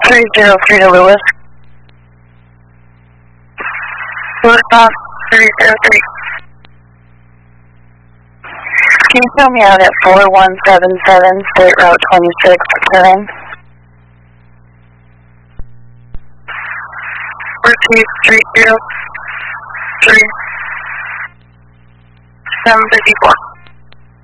303 to Lewis. Lewis, 303. Can you tell me out at 4177 State Route 26-7? Repeat 303. 754.